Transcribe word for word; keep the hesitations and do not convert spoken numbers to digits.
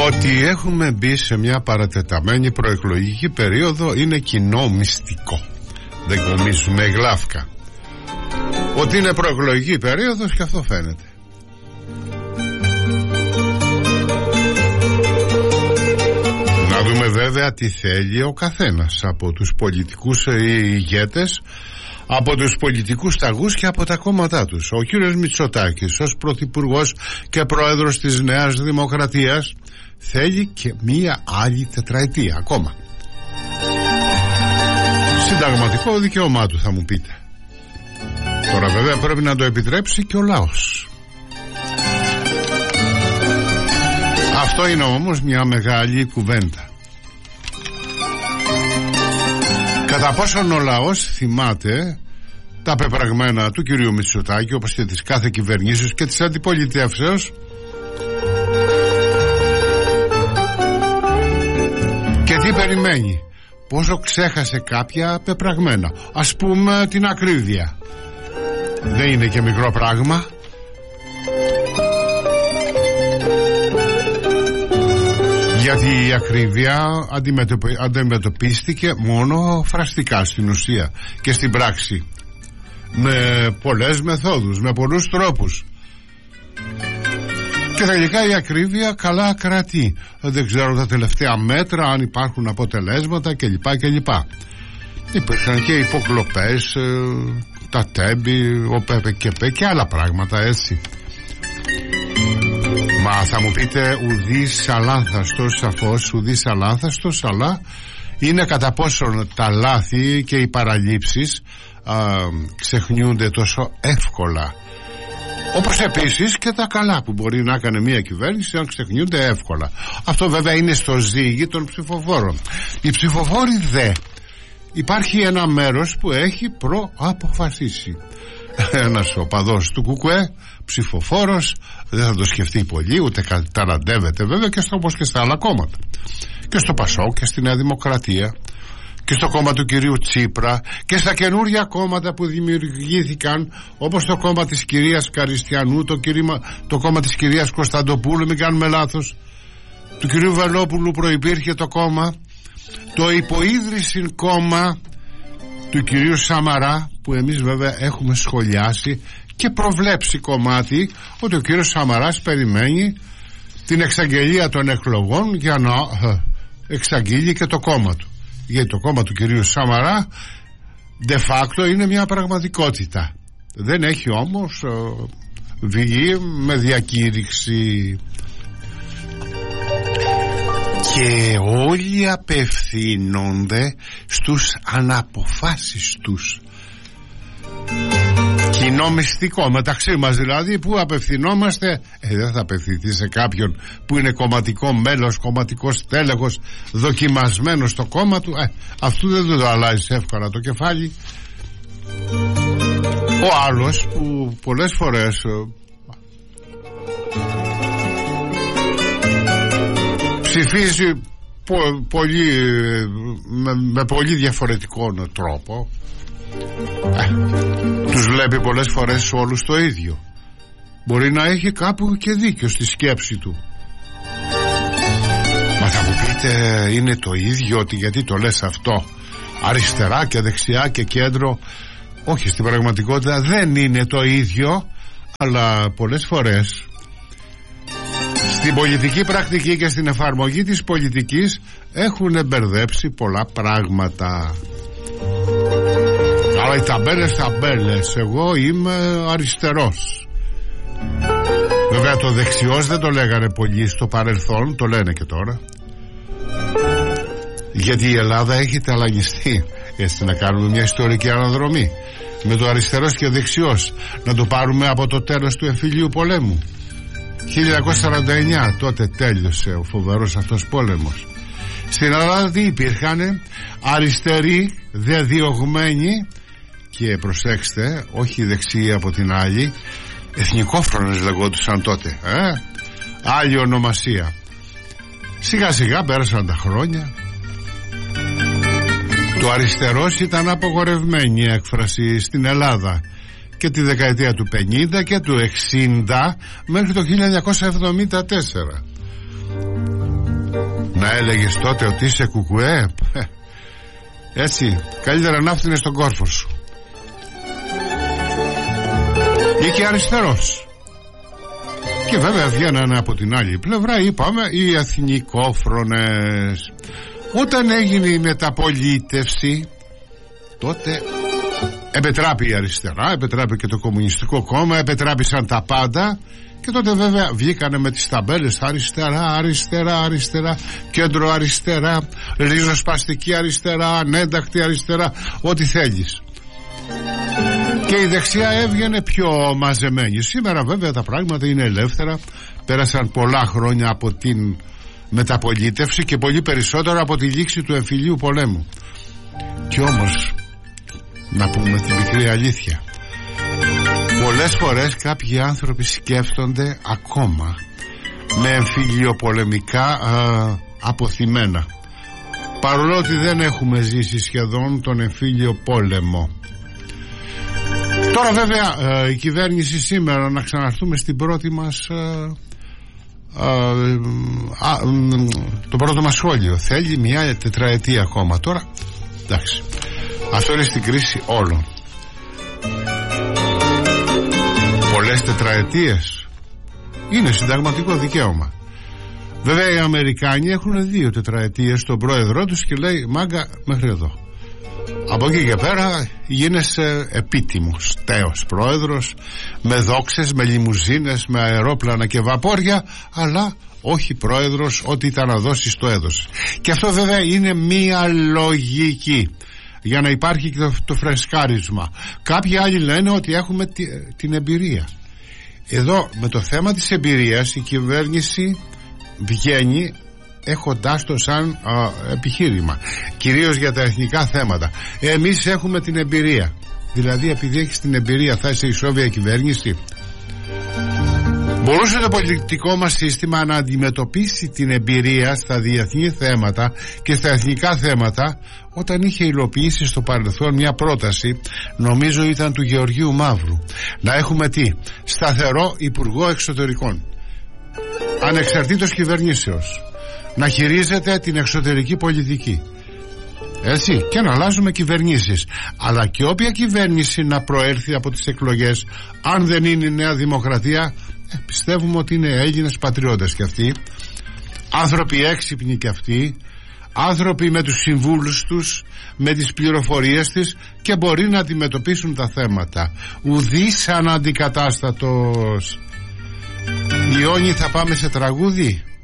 Ότι έχουμε μπει σε μια παρατεταμένη προεκλογική περίοδο είναι κοινό μυστικό. Δεν κομίζουμε γλάφκα. Ότι είναι προεκλογική περίοδος και αυτό φαίνεται. Να δούμε βέβαια τι θέλει ο καθένας από τους πολιτικούς ηγέτες, από τους πολιτικούς ταγούς και από τα κόμματά τους. Ο κύριος Μητσοτάκης ως πρωθυπουργός και πρόεδρος της Νέας Δημοκρατίας θέλει και μία άλλη τετραετία ακόμα. Συνταγματικό δικαίωμά του, θα μου πείτε. Τώρα βέβαια πρέπει να το επιτρέψει και ο λαός. Αυτό είναι όμως μια μεγάλη κουβέντα. Κατά πόσον ο λαός θυμάται τα πεπραγμένα του κυρίου Μητσοτάκη, όπως και της κάθε κυβερνήσεως και της αντιπολιτεύσεως, και τι περιμένει, πόσο ξέχασε κάποια πεπραγμένα, ας πούμε την ακρίβεια. Δεν είναι και μικρό πράγμα. Γιατί η ακρίβεια αντιμετωπίστηκε μόνο φραστικά στην ουσία και στην πράξη, με πολλές μεθόδους, με πολλούς τρόπους. Και τελικά η ακρίβεια καλά κρατεί. Δεν ξέρω τα τελευταία μέτρα αν υπάρχουν αποτελέσματα κλπ κλπ. Υπήρχαν και υποκλοπές, τα τέμπη, ο ΠΕΠΕ και άλλα πράγματα, έτσι. Μα θα μου πείτε, ουδής αλάνθαστος, σαφώς ουδής αλάνθαστος, αλλά είναι κατά πόσο τα λάθη και οι παραλήψεις α, ξεχνιούνται τόσο εύκολα. Όπως επίσης και τα καλά που μπορεί να έκανε μια κυβέρνηση αν ξεχνιούνται εύκολα. Αυτό βέβαια είναι στο ζύγι των ψηφοφόρων. Οι ψηφοφόροι δε, υπάρχει ένα μέρος που έχει προαποφασίσει. Ένας οπαδός του ΚΚΕ, ψηφοφόρος, δεν θα το σκεφτεί πολύ, ούτε ταραντεύεται βέβαια, και στο, όπως και στα άλλα κόμματα, και στο ΠΑΣΟΚ και στη Νέα Δημοκρατία και στο κόμμα του κυρίου Τσίπρα και στα καινούρια κόμματα που δημιουργήθηκαν, όπως το κόμμα της κυρίας Καριστιανού, το, κυρίμα, το κόμμα της κυρίας Κωνσταντοπούλου, μην κάνουμε λάθος, του κυρίου Βελόπουλου προϋπήρχε το κόμμα, το υποίδρυση κόμμα του κυρίου Σαμαρά, που εμείς βέβαια έχουμε σχολιάσει και προβλέψει κομμάτι ότι ο κύριος Σαμαράς περιμένει την εξαγγελία των εκλογών για να εξαγγείλει και το κόμμα του. Γιατί το κόμμα του κυρίου Σαμαρά de facto είναι μια πραγματικότητα. Δεν έχει όμως βγει με διακήρυξη. Και όλοι απευθύνονται στους αναποφάσιστους. Κοινό μυστικό μεταξύ μας δηλαδή, που απευθυνόμαστε. ε, Δεν θα απευθυνθεί σε κάποιον που είναι κομματικό μέλος, κομματικό στέλεχος, δοκιμασμένο στο κόμμα του. ε, Αυτού δεν το αλλάζει εύκολα το κεφάλι. Ο άλλος που πολλές φορές ψηφίζει πο, πολύ, με, με πολύ διαφορετικό τρόπο, ε, τους βλέπει πολλές φορές όλους το ίδιο. Μπορεί να έχει κάπου και δίκιο στη σκέψη του. Μα θα μου πείτε, είναι το ίδιο, ότι γιατί το λες αυτό, αριστερά και δεξιά και κέντρο? Όχι, στην πραγματικότητα δεν είναι το ίδιο, αλλά πολλές φορές στην πολιτική πρακτική και στην εφαρμογή της πολιτικής έχουν μπερδέψει πολλά πράγματα. Αλλά οι ταμπέλες ταμπέλες, εγώ είμαι αριστερός. Βέβαια το δεξιός δεν το λέγανε πολύ στο παρελθόν, το λένε και τώρα. Γιατί η Ελλάδα έχει ταλανιστεί. Έτσι, να κάνουμε μια ιστορική αναδρομή με το αριστερός και δεξιός, να το πάρουμε από το τέλος του εμφυλίου πολέμου. χίλια εννιακόσια σαράντα εννιά, τότε τέλειωσε ο φοβερός αυτός πόλεμος. Στην Ελλάδα τι υπήρχαν? Αριστεροί, διαδιωγμένοι, και προσέξτε, όχι δεξιοί από την άλλη, εθνικόφρονες λεγόντουσαν τότε, ε? Άλλη ονομασία. Σιγά σιγά πέρασαν τα χρόνια. Το αριστερός ήταν απογορευμένη έκφραση στην Ελλάδα και τη δεκαετία του πενήντα και του εξήντα μέχρι το χίλια εννιακόσια εβδομήντα τέσσερα. Να έλεγες τότε ότι είσαι κουκουέ, έτσι, καλύτερα να φτύνες στον κόρφο σου. Ή και αριστερός. Και βέβαια βγαίνανε από την άλλη πλευρά, είπαμε, οι εθνικόφρονες. Όταν έγινε η μεταπολίτευση, τότε επετράπη η αριστερά, επετράπη και το Κομμουνιστικό Κόμμα, επετράπησαν τα πάντα. Και τότε βέβαια βγήκανε με τις ταμπέλες αριστερά, αριστερά, αριστερά, κέντρο αριστερά, ριζοσπαστική αριστερά, ανέντακτη αριστερά, ό,τι θέλεις. Και η δεξιά έβγαινε πιο μαζεμένη. Σήμερα βέβαια τα πράγματα είναι ελεύθερα. Πέρασαν πολλά χρόνια από την μεταπολίτευση και πολύ περισσότερο από τη λήξη του εμφυλίου πολέμου. Κι όμως, να πούμε την μικρή αλήθεια, πολλές φορές κάποιοι άνθρωποι σκέφτονται ακόμα με εμφυλιοπολεμικά α, αποθυμένα, παρόλο ότι δεν έχουμε ζήσει σχεδόν τον εμφύλιο πόλεμο. Τώρα βέβαια η κυβέρνηση σήμερα, να ξαναρθούμε στην πρώτη μας α, α, α, το πρώτο μας σχόλιο, θέλει μια τετραετία ακόμα. Τώρα εντάξει, αυτό είναι στην κρίση όλων. Πολλές τετραετίες είναι συνταγματικό δικαίωμα. Βέβαια οι Αμερικάνοι έχουν δύο τετραετίες στον πρόεδρό τους και λέει μάγκα μέχρι εδώ. Από εκεί και πέρα γίνεσαι επίτιμος τέος πρόεδρος, με δόξες, με λιμουζίνες, με αερόπλανα και βαπόρια, αλλά όχι πρόεδρος, ό,τι ήταν να δώσεις το έδωσε. Και αυτό βέβαια είναι μία λογική, για να υπάρχει και το, το φρεσκάρισμα. Κάποιοι άλλοι λένε ότι έχουμε τη, την εμπειρία. Εδώ με το θέμα της εμπειρίας η κυβέρνηση βγαίνει έχοντάς το σαν α, επιχείρημα, κυρίως για τα εθνικά θέματα. Εμείς έχουμε την εμπειρία. Δηλαδή επειδή έχεις την εμπειρία θα είσαι ισόβια κυβέρνηση? Μπορούσε το πολιτικό μας σύστημα να αντιμετωπίσει την εμπειρία στα διεθνή θέματα και στα εθνικά θέματα όταν είχε υλοποιήσει στο παρελθόν μια πρόταση, νομίζω ήταν του Γεωργίου Μαύρου, να έχουμε τι? Σταθερό Υπουργό Εξωτερικών, ανεξαρτήτως κυβερνήσεως, να χειρίζεται την εξωτερική πολιτική, έτσι, και να αλλάζουμε κυβερνήσεις. Αλλά και όποια κυβέρνηση να προέρθει από τις εκλογές, αν δεν είναι η Νέα Δημοκρατία, ε, πιστεύουμε ότι είναι Έλληνες πατριώτες και αυτοί, άνθρωποι έξυπνοι και αυτοί, άνθρωποι με τους συμβούλους τους, με τις πληροφορίες της, και μπορεί να αντιμετωπίσουν τα θέματα. Ουδής αναντικατάστατος. Ιόνι, θα πάμε σε τραγούδι.